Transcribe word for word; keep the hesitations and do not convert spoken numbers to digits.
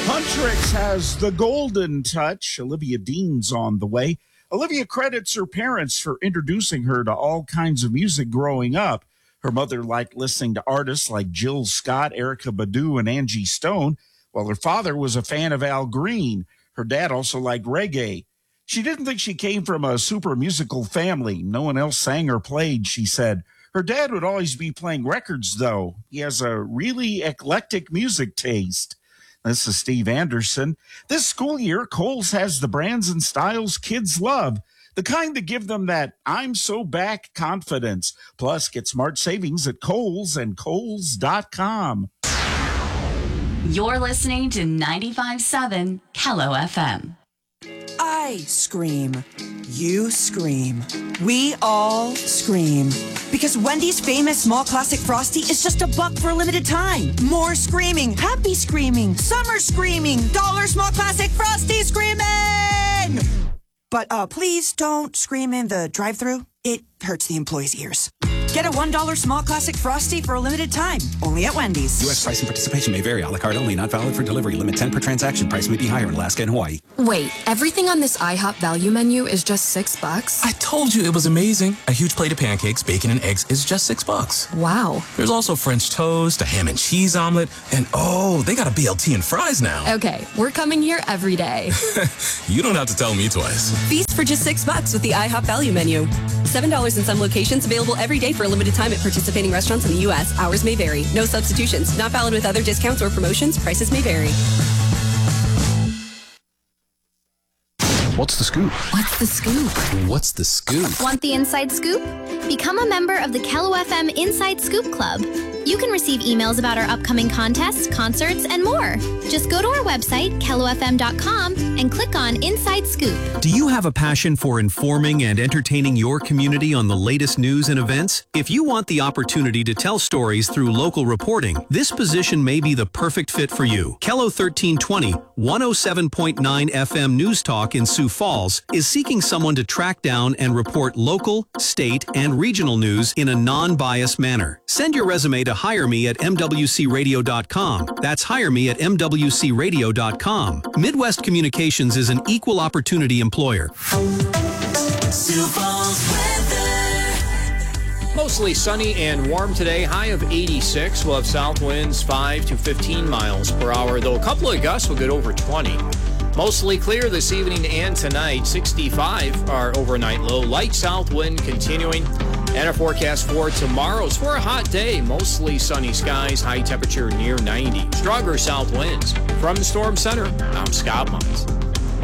Huntrix has the golden touch. Olivia Dean's on the way. Olivia credits her parents for introducing her to all kinds of music growing up. Her mother liked listening to artists like Jill Scott, Erykah Badu, and Angie Stone, while her father was a fan of Al Green. Her dad also liked reggae. She didn't think she came from a super musical family. No one else sang or played, she said. Her dad would always be playing records, though. He has a really eclectic music taste. This is Steve Anderson. This school year, Kohl's has the brands and styles kids love, the kind that give them that I'm so back confidence. Plus, get smart savings at Kohl's and Kohl's dot com. You're listening to ninety-five point seven Kello F M. I scream. You scream. We all scream. Because Wendy's famous small classic Frosty is just a buck for a limited time. More screaming, happy screaming, summer screaming, dollar small classic Frosty screaming! But uh, please don't scream in the drive-thru. It hurts the employees' ears. Get a one dollar small classic Frosty for a limited time. Only at Wendy's. U S price and participation may vary. A la carte only. Not valid for delivery. Limit ten per transaction. Price may be higher in Alaska and Hawaii. Wait, everything on this IHOP value menu is just six bucks? I told you it was amazing. A huge plate of pancakes, bacon, and eggs is just six bucks. Wow. There's also French toast, a ham and cheese omelet, and oh, they got a B L T and fries now. Okay, we're coming here every day. You don't have to tell me twice. Feast for just six bucks with the IHOP value menu. Seven dollars in some locations, available every day for a limited time at participating restaurants in the U S. Hours may vary. No substitutions. Not valid with other discounts or promotions. Prices may vary. What's the scoop? What's the scoop? What's the scoop? Want the inside scoop? Become a member of the Kello F M Inside Scoop Club. You can receive emails about our upcoming contests, concerts, and more. Just go to our website, kello f m dot com, and click on Inside Scoop. Do you have a passion for informing and entertaining your community on the latest news and events? If you want the opportunity to tell stories through local reporting, this position may be the perfect fit for you. Kello thirteen twenty, one oh seven point nine F M News Talk in Sioux Falls is seeking someone to track down and report local, state, and regional news in a non-biased manner. Send your resume to hire me at m w c radio dot com. That's hire me at m w c radio dot com. Midwest Communications is an equal opportunity employer. Sioux Falls weather. Mostly sunny and warm today. High of eighty-six. We'll have south winds five to fifteen miles per hour, though a couple of gusts will get over twenty. Mostly clear this evening and tonight. sixty-five our overnight low. Light south wind continuing. And a forecast for tomorrow's for a hot day. Mostly sunny skies. High temperature near ninety. Stronger south winds. From the Storm Center, I'm Scott Mons.